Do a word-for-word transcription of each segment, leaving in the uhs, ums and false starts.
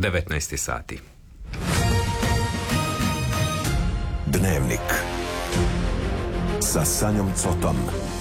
devetnaest sati. Dnevnik sa Sanjom Cotom.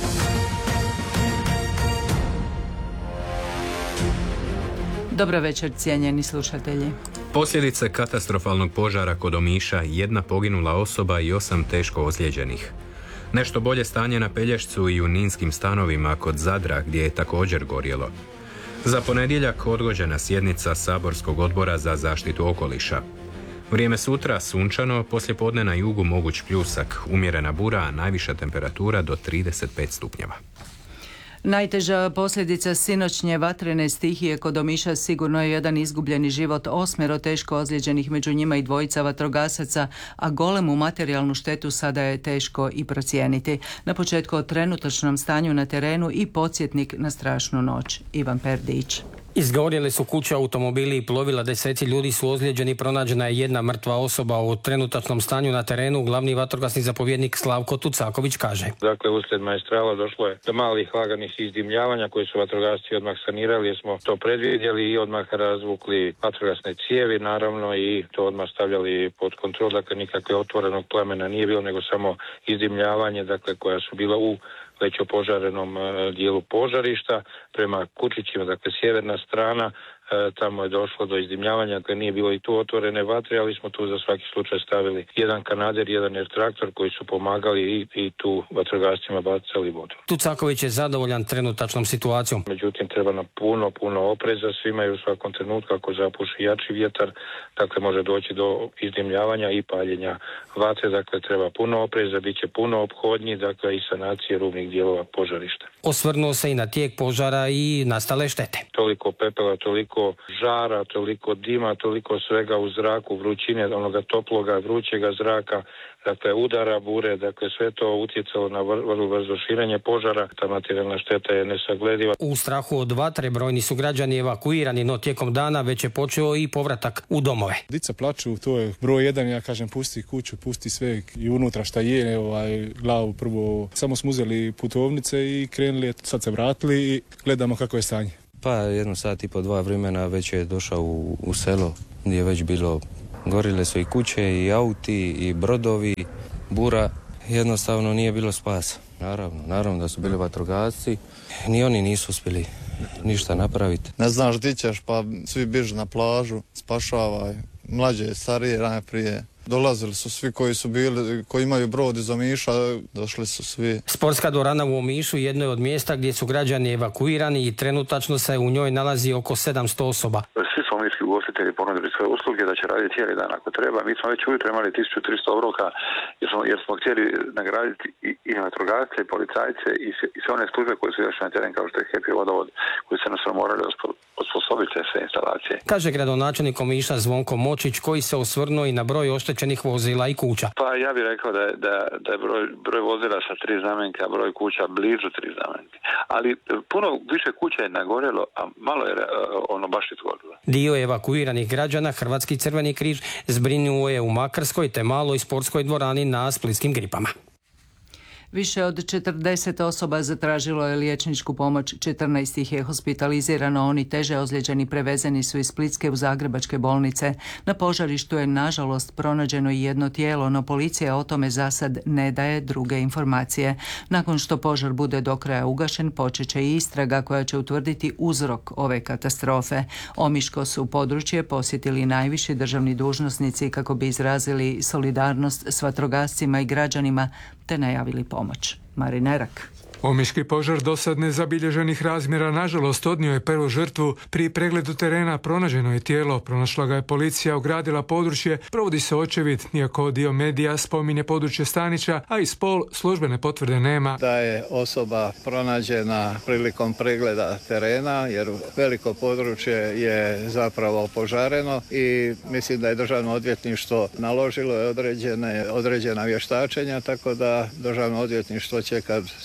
Dobro večer, cijenjeni slušatelji. Posljedice katastrofalnog požara kod Omiša, jedna poginula osoba i osam teško ozlijeđenih. Nešto bolje stanje na Pelješcu i u ninskim stanovima kod Zadra, gdje je također gorjelo. Za ponedjeljak odgođena sjednica Saborskog odbora za zaštitu okoliša. Vrijeme sutra sunčano, poslijepodne na jugu moguć pljusak, umjerena bura, a najviša temperatura do trideset pet stupnjeva. Najteža posljedica sinoćnje vatrene stihije kod Omiša sigurno je jedan izgubljeni život, osmero teško ozlijeđenih, među njima i dvojica vatrogasaca, a golemu materijalnu štetu sada je teško i procijeniti. Na početku o trenutačnom stanju na terenu i podsjetnik na strašnu noć. Ivan Perdić. Izgorjele su kuće, automobili i plovila, deseci ljudi su ozlijeđeni, pronađena je jedna mrtva osoba. O trenutačnom stanju na terenu glavni vatrogasni zapovjednik Slavko Tucaković kaže. Dakle, uslijed maestrala došlo je do malih laganih izdimljavanja koje su vatrogasci odmah sanirali, jer smo to predvidjeli i odmah razvukli vatrogasne cijevi, naravno, i to odmah stavljali pod kontrol. Dakle, nikakve otvorenog plamena nije bilo, nego samo izdimljavanje, dakle, koja su bila u već opožarenom dijelu požarišta prema Kučićima, dakle sjeverna strana, tamo je došlo do izdimljavanja, dakle nije bilo i tu otvorene vatre, ali smo tu za svaki slučaj stavili jedan kanader, jedan air traktor koji su pomagali i, i tu vatrogascima bacali vodu. Tucaković je zadovoljan trenutačnom situacijom. Međutim, treba nam puno, puno opreza, svima je u svakom trenutku ako zapuši jači vjetar, dakle može doći do izdimljavanja i paljenja vatre, dakle treba puno opreza, bit će puno ophodnji, dakle i sanacije rubnih dijelova požarišta. Osvrnuo se i na tijek požara i nastale štete. Toliko pepela, toliko žara, toliko dima, toliko svega u zraku, vrućine, onoga toploga, vrućega zraka, dakle udara bure, dakle sve to utjecalo na vrlo brzo širenje požara. Ta materijalna šteta je nesaglediva. U strahu od vatre brojni su građani evakuirani, no tijekom dana već je počeo i povratak u domove. Dica plaču, to je broj jedan, ja kažem pusti kuću, pusti sve i unutra šta je, ovaj, glavu prvo. Samo smo uzeli putovnice i krenuli, sad se vratili i gledamo kako je stanje. Pa jedno sat i po dva vremena već je došao u, u selo gdje je već bilo, gorile su i kuće i auti i brodovi, bura, jednostavno nije bilo spasa. Naravno, naravno da su bili vatrogasci, ni oni nisu uspjeli ništa napraviti. Ne znaš gdje ćeš, pa svi bižu na plažu, spašavaj, mlađe, starije, najprije. Dolazili su svi koji su bili, koji imaju brod iz Omiša, došli su svi. Sportska dvorana u Omišu jedno je od mjesta gdje su građani evakuirani i trenutačno se u njoj nalazi oko sedamsto osoba. Svi su omiški ugostitelji ponudili svoje usluge da će raditi cijeli dan ako treba. Mi smo već ujutro imali tisuću tristo obroka jer smo, jer smo htjeli nagraditi i, i vatrogasce, i policajce i, i sve one službe koje su još na teren kao što je H E P i Vodovod koji se nas morali osposobiti sve instalacije. Kaže gradonačelnik Omiša Zvonko Močić koji se osvrnuo i na broj oštećenih vozila i kuća. Pa ja bih rekao da je, da, da je broj, broj vozila sa tri znamenke, a broj kuća blizu tri znamenke. Ali puno više kuća je nagorjelo, a malo je ono baš izgorilo. Dio evakuiranih građana Hrvatski crveni križ zbrinuo je u Makarskoj te maloj sportskoj dvorani na Splitskim Gripama. Više od četrdeset osoba zatražilo je liječničku pomoć, četrnaest ih je hospitalizirano, oni teže ozlijeđeni prevezeni su iz Splitske u zagrebačke bolnice. Na požarištu je nažalost pronađeno i jedno tijelo, no policija o tome za sad ne daje druge informacije. Nakon što požar bude do kraja ugašen, počet će i istraga koja će utvrditi uzrok ove katastrofe. Omiško su područje posjetili najviši državni dužnosnici kako bi izrazili solidarnost s vatrogascima i građanima te najavili pomoć. Marin Erak. Omiški požar dosad nezabilježenih razmjera nažalost odnio je prvu žrtvu. Pri pregledu terena pronađeno je tijelo, pronašla ga je policija, ogradila područje, provodi se očevid, iako dio medija spominje područje Stanića, a i spol službene potvrde nema. Da je osoba pronađena prilikom pregleda terena, jer veliko područje je zapravo požareno i mislim da je Državno odvjetništvo naložilo je određene, određena vještačenja, tako da Državno odvjetništvo će kad se steknu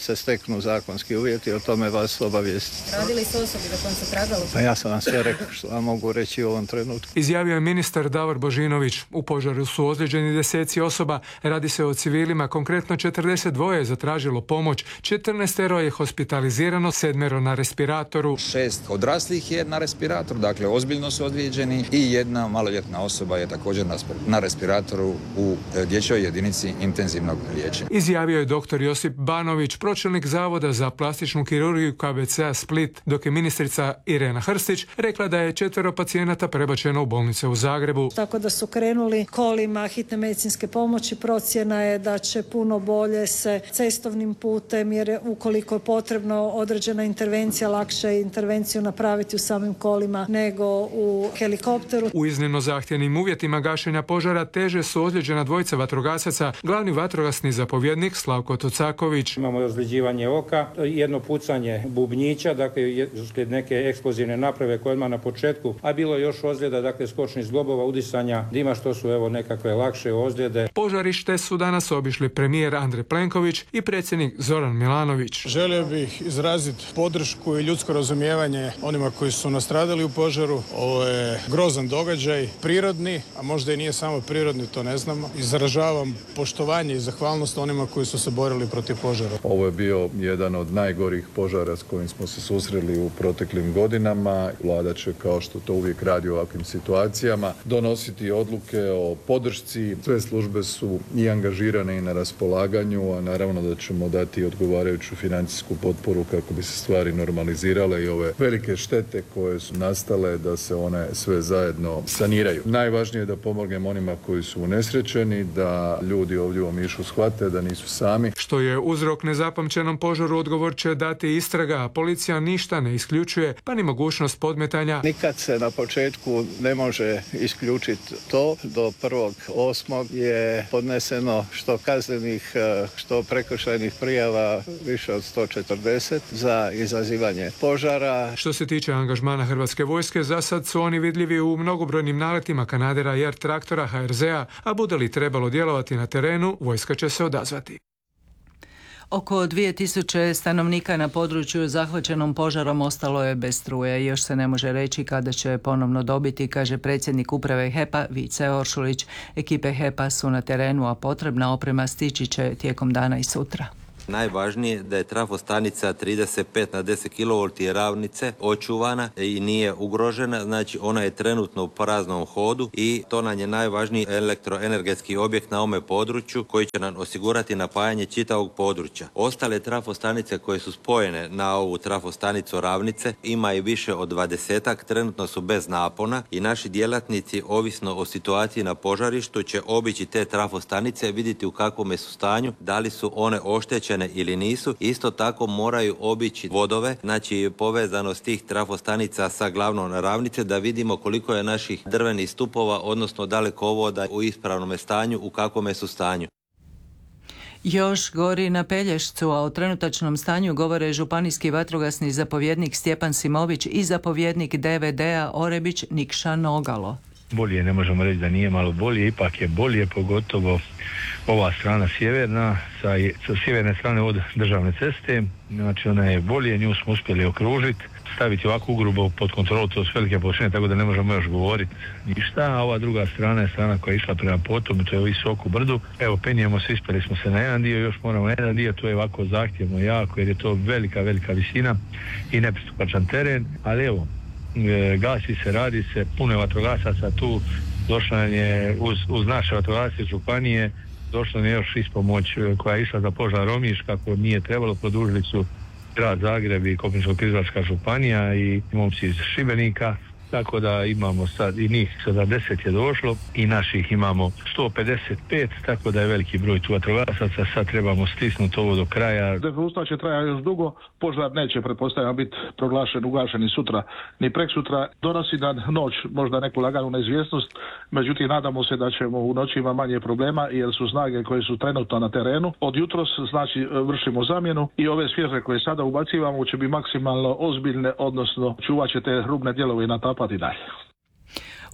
steknu zakonski uvjeti, o tome vas obavijestiti. Radili su osobi dok vam se tragalo? Pa ja sam vam sve rekao što vam mogu reći u ovom trenutku. Izjavio je ministar Davor Božinović. U požaru su ozlijeđeni deseci osoba. Radi se o civilima, konkretno četrdeset dva je zatražilo pomoć, četrnaestero je hospitalizirano, sedmero na respiratoru. Šest odraslih je na respiratoru, dakle ozbiljno su ozlijeđeni, i jedna maloljetna osoba je također na respiratoru u dječjoj jedinici intenzivnog liječenja. Izjavio je doktor Josip Banović, pročelnik Zavoda za plastičnu kirurgiju K B C-a Split, dok je ministrica Irena Hrstić rekla da je četvero pacijenata prebačeno u bolnice u Zagrebu. Tako da su krenuli kolima hitne medicinske pomoći. Procjena je da će puno bolje se cestovnim putem, jer ukoliko je potrebno određena intervencija, lakše je intervenciju napraviti u samim kolima nego u helikopteru. U iznimno zahtjevnim uvjetima gašenja požara teže su ozlijeđena dvojica vatrogasaca, glavni vatrogasni zapovjednik Slavko Tucaković. Imamo ozljeđivanje oka, jedno pucanje bubnjića, dakle uslijed neke eksplozivne naprave koje odmah na početku, a bilo je još ozljeda, dakle skočnih zglobova, udisanja dima, što su evo nekakve lakše ozljede. Požarište su danas obišli premijer Andrej Plenković i predsjednik Zoran Milanović. Želio bih izraziti podršku i ljudsko razumijevanje onima koji su nastradali u požaru. Ovo je grozan događaj, prirodni, a možda i nije samo prirodni, to ne znamo. Izražavam poštovanje i zahvalnost onima koji su se borili protiv požara. Ovo je bio jedan od najgorih požara s kojim smo se susreli u proteklim godinama. Vlada će, kao što to uvijek radi u ovakvim situacijama, donositi odluke o podršci. Sve službe su i angažirane i na raspolaganju, a naravno da ćemo dati odgovarajuću financijsku potporu kako bi se stvari normalizirale i ove velike štete koje su nastale da se one sve zajedno saniraju. Najvažnije je da pomognemo onima koji su unesrećeni, da ljudi ovdje u Omišu shvate da nisu sami. Što je uzrok nezapamćenom požaru, odgovor će dati istraga, a policija ništa ne isključuje, pa ni mogućnost podmetanja. Nikad se na početku ne može isključiti to. Do prvog osmog je podneseno što kaznenih, što prekršajnih prijava više od sto četrdeset za izazivanje požara. Što se tiče angažmana Hrvatske vojske, za sad su oni vidljivi u mnogobrojnim naletima kanadera i R-traktora H R Z-a, a bude li trebalo djelovati na terenu, vojska će se odazvati. Oko dvije tisuće stanovnika na području zahvaćenom požarom ostalo je bez struje. Još se ne može reći kada će ponovno dobiti, kaže predsjednik uprave H E P-a Vice Oršulić. Ekipe H E P-a su na terenu, a potrebna oprema stići će tijekom dana i sutra. Najvažnije da je trafostanica trideset pet na deset kilovolti ravnice očuvana i nije ugrožena, znači ona je trenutno u praznom hodu i to nam je najvažniji elektroenergetski objekt na ovome području koji će nam osigurati napajanje čitavog područja. Ostale trafostanice koje su spojene na ovu trafostanicu ravnice ima i više od dvadesetak, trenutno su bez napona i naši djelatnici, ovisno o situaciji na požarištu, će obići te trafostanice, vidjeti u kakvom su stanju, da li su one oštećene ili nisu. Isto tako moraju obići vodove, znači povezanost tih trafostanica sa glavnom ravnice, da vidimo koliko je naših drvenih stupova, odnosno dalekovoda u ispravnom stanju, u kakvom su stanju. Još gori na Pelješcu, a o trenutačnom stanju govore županijski vatrogasni zapovjednik Stjepan Simović i zapovjednik D V D-a Orebić Nikša Nogalo. Bolje, ne možemo reći da nije malo bolje, ipak je bolje, pogotovo ova strana sjeverna, sa, sa sjeverne strane od državne ceste, znači ona je bolje, nju smo uspjeli okružiti, staviti ovako ugrubo pod kontrolu, to su velike površine, tako da ne možemo još govoriti ništa, a ova druga strana je strana koja je išla prema potom, to je u visoku brdu. Evo, penjemo se, ispeli smo se na jedan dio, još moramo na jedan dio, to je ovako zahtjevno jako, jer je to velika, velika visina i nepristupačan teren, ali evo, gasi se, radi se, puno je vatrogasaca tu, došla je uz, uz naše vatrogasce županije, došla je još ispomoć koja je išla za požar Omiš, kako nije trebalo, produžili su grad Zagreb i Koprivničko-križevačka županija i momci iz Šibenika, tako da imamo sad i njih sedamdeset je došlo i naših imamo sto pedeset pet, tako da je veliki broj tu vatrogasaca, sad trebamo stisnuti ovo do kraja. Defusta će trajati još dugo, požar neće pretpostavljam biti proglašen, ugašen ni sutra ni preksutra, donosi nam noć možda neku laganu neizvjesnost, međutim nadamo se da ćemo u noći imati manje problema jer su snage koje su trenutno na terenu. Od jutros znači vršimo zamjenu i ove svježe koje sada ubacivamo će biti maksimalno ozbiljne, odnosno čuvat će te rubne dijelove i natapati dalje.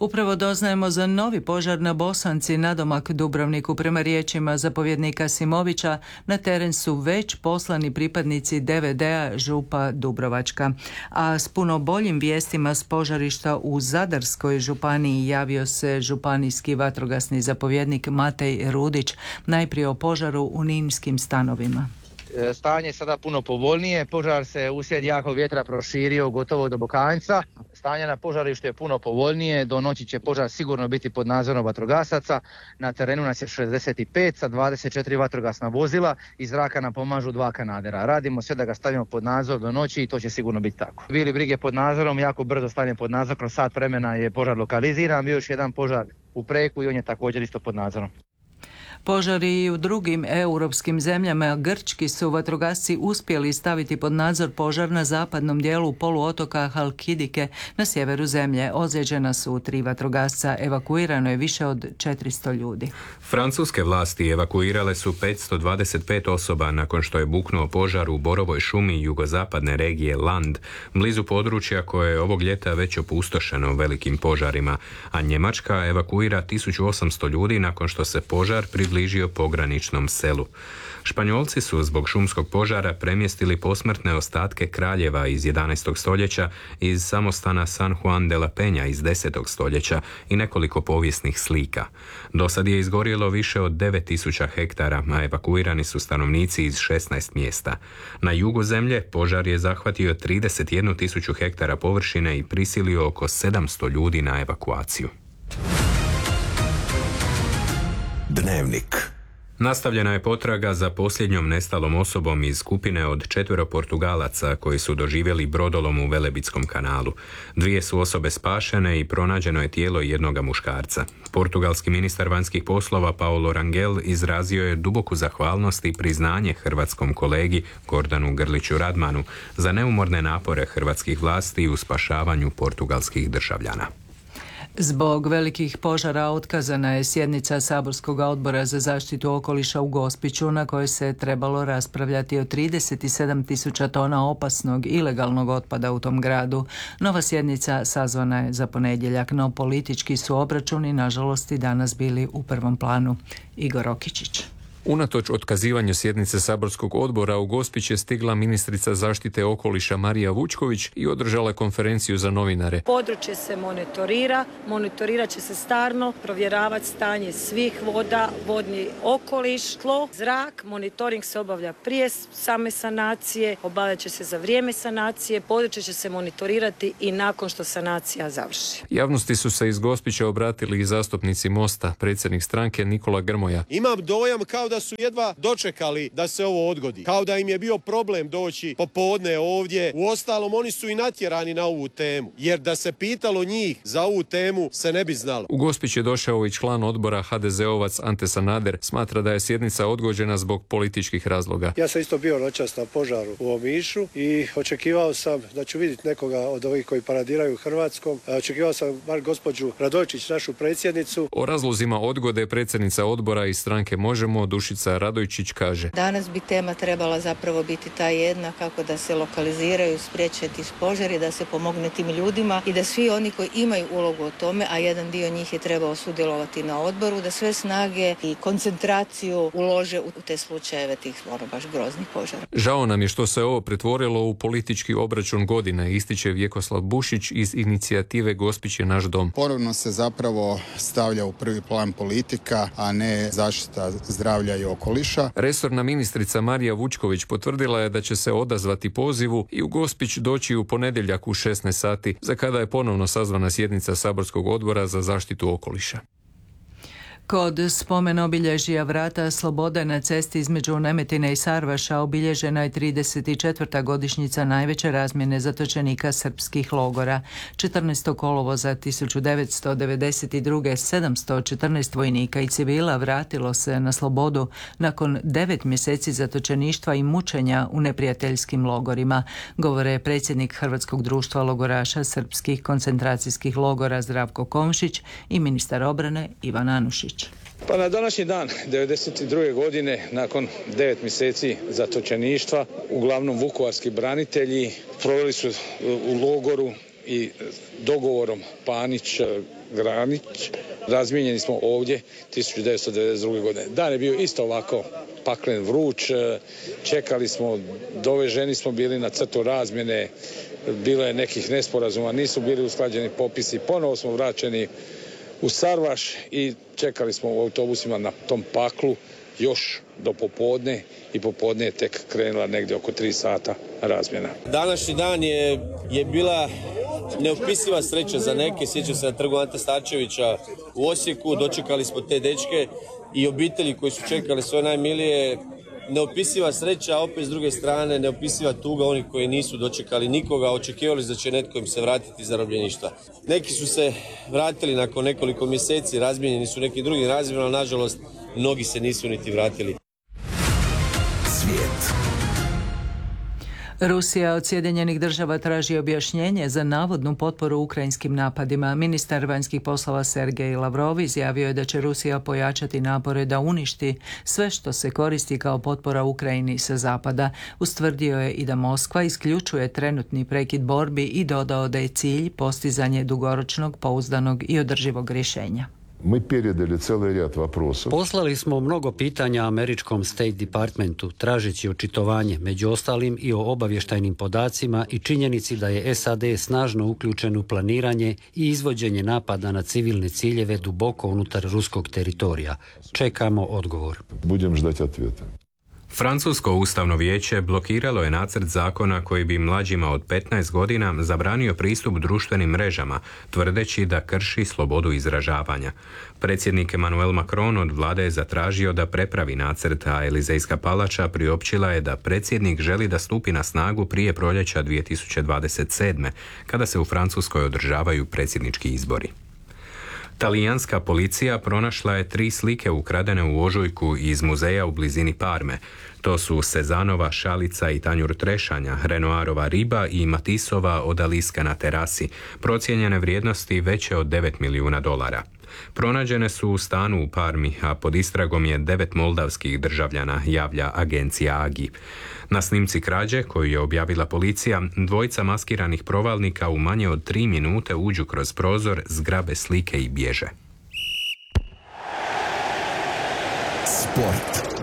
Upravo doznajemo za novi požar na Bosanci nadomak Dubrovniku. Prema riječima zapovjednika Simovića, na teren su već poslani pripadnici D V D-a Župa Dubrovačka. A s puno boljim vijestima s požarišta u Zadarskoj županiji javio se županijski vatrogasni zapovjednik Matej Rudić, najprije o požaru u nimskim stanovima. Stanje je sada puno povoljnije, požar se uslijed jakog vjetra proširio gotovo do Bokanjca. Stanje na požarištu je puno povoljnije, do noći će požar sigurno biti pod nadzorom vatrogasaca. Na terenu nas je šezdeset pet sa dvadeset četiri vatrogasna vozila, iz zraka nam pomažu dva kanadera. Radimo sve da ga stavimo pod nadzor do noći i to će sigurno biti tako. Bili brige pod nadzorom, jako brzo stavljam pod nadzor, kroz sat vremena je požar lokaliziran, bio još jedan požar u Preku i on je također isto pod nadzorom. Požari i u drugim europskim zemljama. Grčki su vatrogasci uspjeli staviti pod nadzor požar na zapadnom dijelu poluotoka Halkidike na sjeveru zemlje. Ozlijeđena su tri vatrogasca, evakuirano je više od četiristo ljudi. Francuske vlasti evakuirale su petsto dvadeset pet osoba nakon što je buknuo požar u borovoj šumi jugozapadne regije Land, blizu područja koje je ovog ljeta već opustošeno velikim požarima, a Njemačka evakuira tisuću osamsto ljudi nakon što se požar približio pograničnom selu. Španjolci su zbog šumskog požara premjestili posmrtne ostatke kraljeva iz jedanaestog stoljeća iz samostana San Juan de la Peña iz desetog stoljeća i nekoliko povijesnih slika. Do sad je izgorjelo više od devet tisuća hektara, a evakuirani su stanovnici iz šesnaest mjesta. Na jugu zemlje požar je zahvatio trideset jednu tisuću hektara površine i prisilio oko sedamsto ljudi na evakuaciju. Dnevnik. Nastavljena je potraga za posljednjom nestalom osobom iz skupine od četvero Portugalaca koji su doživjeli brodolom u Velebitskom kanalu. Dvije su osobe spašene i pronađeno je tijelo jednoga muškarca. Portugalski ministar vanjskih poslova Paulo Rangel izrazio je duboku zahvalnost i priznanje hrvatskom kolegi Gordanu Grliću Radmanu za neumorne napore hrvatskih vlasti u spašavanju portugalskih državljana. Zbog velikih požara otkazana je sjednica Saborskog odbora za zaštitu okoliša u Gospiću na kojoj se trebalo raspravljati o trideset sedam tisuća tona opasnog ilegalnog otpada u tom gradu. Nova sjednica sazvana je za ponedjeljak, no politički su obračuni nažalost i danas bili u prvom planu. Igor Okičić. Unatoč otkazivanju sjednice saborskog odbora u Gospić je stigla ministrica zaštite okoliša Marija Vučković i održala konferenciju za novinare. Područje se monitorira, monitorirat će se stalno, provjeravati stanje svih voda, vodni okoliš, tlo, zrak. Monitoring se obavlja prije same sanacije, obavljat će se za vrijeme sanacije, područje će se monitorirati i nakon što sanacija završi. Javnosti su se iz Gospića obratili i zastupnici Mosta, predsjednik stranke Nikola Grmoja. Imam dojam kao da su jedva dočekali da se ovo odgodi. Kao da im je bio problem doći popodne ovdje. Uostalom, oni su i natjerani na ovu temu. Jer da se pitalo njih za ovu temu se ne bi znalo. U Gospić je došao i član odbora ha de ze ovac Ante Sanader. Smatra da je sjednica odgođena zbog političkih razloga. Ja sam isto bio noćas na požaru u Omišu i očekivao sam da ću vidjeti nekoga od ovih koji paradiraju Hrvatskom. Očekivao sam bar gospođu Radojčić, našu predsjednicu. O razlozima odgode predsjednica odbora iz stranke Možemo Dušica Radojčić kaže: Danas bi tema trebala zapravo biti ta jedna, kako da se lokaliziraju, spriječe ti požari, da se pomogne tim ljudima i da svi oni koji imaju ulogu o tome, a jedan dio njih je trebao sudjelovati na odboru, da sve snage i koncentraciju ulože u te slučajeve tih ono baš groznih požara. Žao nam je što se ovo pretvorilo u politički obračun godine, ističe Vjekoslav Bušić iz inicijative Gospić je naš dom. Ponovno se zapravo stavlja u prvi plan politika, a ne zaštita zdravlja i okoliša. Resorna ministrica Marija Vučković potvrdila je da će se odazvati pozivu i u Gospić doći u ponedjeljak u šesnaest sati, za kada je ponovno sazvana sjednica Saborskog odbora za zaštitu okoliša. Kod spomen obilježja Vrata slobode na cesti između Nemetine i Sarvaša obilježena je trideset četvrta godišnjica najveće razmjene zatočenika srpskih logora. četrnaestog kolovoza tisuću devetsto devedeset druge. sedamsto četrnaest vojnika i civila vratilo se na slobodu nakon devet mjeseci zatočeništva i mučenja u neprijateljskim logorima, govore predsjednik Hrvatskog društva logoraša srpskih koncentracijskih logora Zdravko Komšić i ministar obrane Ivan Anušić. Pa na današnji dan devedeset druge. godine, nakon devet mjeseci zatočeništva, uglavnom vukovarski branitelji proveli su u logoru i dogovorom Panić, Granić razmijenjeni smo ovdje tisuću devetsto devedeset druge. godine. Dan je bio isto ovako paklen, vruć, čekali smo, doveženi smo bili na crtu razmjene, bilo je nekih nesporazuma, nisu bili usklađeni popisi, ponovo smo vraćeni u Sarvaš i čekali smo u autobusima na tom paklu još do popodne i popodne je tek krenula negdje oko tri sata razmjena. Današnji dan je, je bila neopisiva sreća za neke. Sjećam se na trgu Ante Starčevića u Osijeku, dočekali smo te dečke i obitelji koji su čekali svoje najmilije. Neopisiva sreća, a opet s druge strane neopisiva tuga onih koji nisu dočekali nikoga, očekivali da će netko im se vratiti iz zarobljeništva. Neki su se vratili nakon nekoliko mjeseci, razmijenjeni su nekim drugim razmjenama, ali nažalost mnogi se nisu niti vratili. Svijet. Rusija od Sjedinjenih država traži objašnjenje za navodnu potporu ukrajinskim napadima. Ministar vanjskih poslova Sergej Lavrov izjavio je da će Rusija pojačati napore da uništi sve što se koristi kao potpora Ukrajini sa zapada. Ustvrdio je i da Moskva isključuje trenutni prekid borbi i dodao da je cilj postizanje dugoročnog, pouzdanog i održivog rješenja. Poslali smo mnogo pitanja američkom State Departmentu, tražeći očitovanje, među ostalim i o obavještajnim podacima i činjenici da je S A D snažno uključen u planiranje i izvođenje napada na civilne ciljeve duboko unutar ruskog teritorija. Čekamo odgovor. Budem ždati odgovor. Francusko ustavno vijeće blokiralo je nacrt zakona koji bi mlađima od petnaest godina zabranio pristup društvenim mrežama, tvrdeći da krši slobodu izražavanja. Predsjednik Emmanuel Macron od vlade je zatražio da prepravi nacrt, a Elizejska palača priopćila je da predsjednik želi da stupi na snagu prije proljeća dvije tisuće dvadeset sedme, kada se u Francuskoj održavaju predsjednički izbori. Talijanska policija pronašla je tri slike ukradene u ožujku iz muzeja u blizini Parme. To su Sezanova šalica i tanjur trešanja, Renoirova riba i Matisova odaliska na terasi, procijenjene vrijednosti veće od devet milijuna dolara. Pronađene su u stanu u Parmi, a pod istragom je devet moldavskih državljana, javlja agencija Agi. Na snimci krađe, koju je objavila policija, dvojica maskiranih provalnika u manje od tri minute uđu kroz prozor, zgrabe slike i bježe. Sport.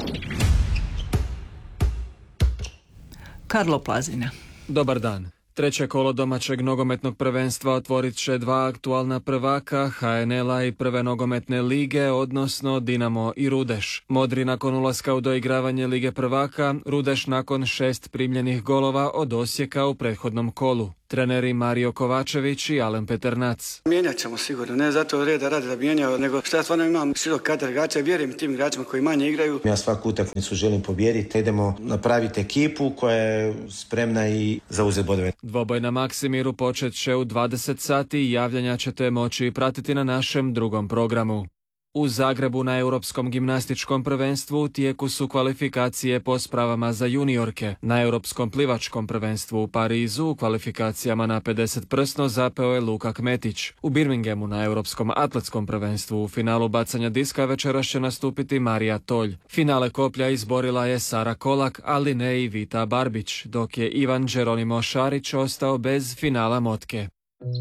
Karlo Plazina. Dobar dan. Treće kolo domaćeg nogometnog prvenstva otvorit će dva aktualna prvaka, H N L-a i Prve nogometne lige, odnosno Dinamo i Rudeš. Modri nakon ulaska u doigravanje Lige prvaka, Rudeš nakon šest primljenih golova od Osijeka u prethodnom kolu. Treneri Mario Kovačević i Alen Peternac. Mijenjat ćemo sigurno, ne zato reda radi da mijenjao, nego što ja stvarno imam širok kadar igrača, vjerujem tim igračima koji manje igraju. Ja svaku utakmicu želim pobijediti, idemo napraviti ekipu koja je spremna i za uzet bodove. Dvoboj na Maksimiru počet će u dvadeset sati i javljanja ćete moći pratiti na našem drugom programu. U Zagrebu na Europskom gimnastičkom prvenstvu u tijeku su kvalifikacije po spravama za juniorke. Na Europskom plivačkom prvenstvu u Parizu u kvalifikacijama na pedeset prsno zapeo je Luka Kmetić. U Birminghamu na Europskom atletskom prvenstvu u finalu bacanja diska večeras će nastupiti Marija Tolj. Finale koplja izborila je Sara Kolak, ali ne i Vita Barbić, dok je Ivan Đeronimo Šarić ostao bez finala motke.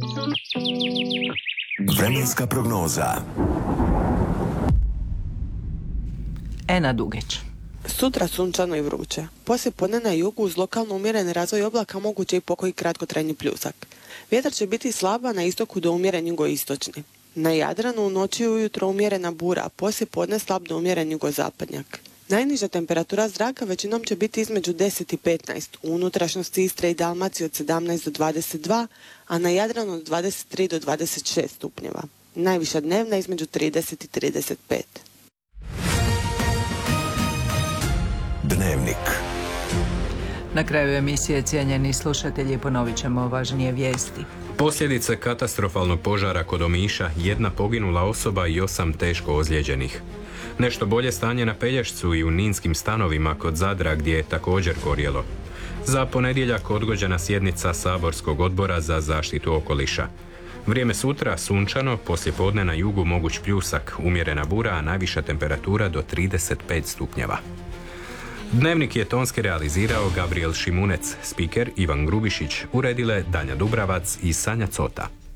Vremenska prognoza. Ena Dugeć. Sutra sunčano i vruće. Poslije podne na jugu uz lokalno umjeren razvoj oblaka moguće i pokoji kratkotrajni pljusak. Vjetar će biti slaba na istoku do umjeren jugoistočni. Na Jadranu u noći i ujutro umjerena bura, a poslije podne slab do umjeren jugozapadnjak. Najniža temperatura zraka većinom će biti između deset i petnaest, u unutrašnjosti Istre i Dalmacije od sedamnaest do dvadeset dva, a na Jadranu od dvadeset tri do dvadeset šest stupnjeva. Najviša dnevna između trideset i trideset pet. Dnevnik. Na kraju emisije, cijenjeni slušatelji, ponovit ćemo važnije vijesti. Posljedice katastrofalnog požara kod Omiša, jedna poginula osoba i osam teško ozlijeđenih. Nešto bolje stanje na Pelješcu i u ninskim stanovima kod Zadra gdje je također gorjelo. Za ponedjeljak odgođena sjednica Saborskog odbora za zaštitu okoliša. Vrijeme sutra sunčano, poslijepodne na jugu moguć pljusak, umjerena bura, a najviša temperatura do trideset pet stupnjeva. Dnevnik je tonski realizirao Gabriel Šimunec, spiker Ivan Grubišić, uredile Danja Dubravac i Sanja Cota.